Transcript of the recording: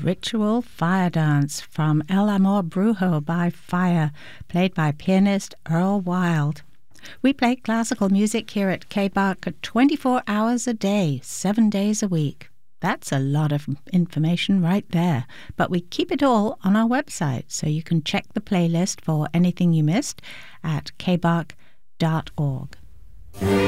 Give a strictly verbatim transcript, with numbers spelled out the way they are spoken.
Ritual Fire Dance from El Amor Brujo by Fire, played by pianist Earl Wild. We play classical music here at K B A R C twenty-four hours a day, seven days a week. That's a lot of information right there, but we keep it all on our website, so you can check the playlist for anything you missed at k b a r c dot org.